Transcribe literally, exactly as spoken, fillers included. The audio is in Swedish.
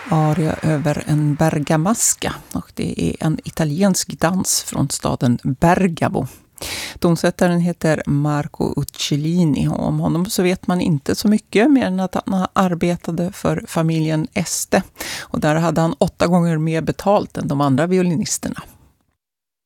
aria över en bergamasca, och det är en italiensk dans från staden Bergamo. Tonsättaren heter Marco Uccellini, och om honom så vet man inte så mycket mer än att han arbetade för familjen Este, och där hade han åtta gånger mer betalt än de andra violinisterna.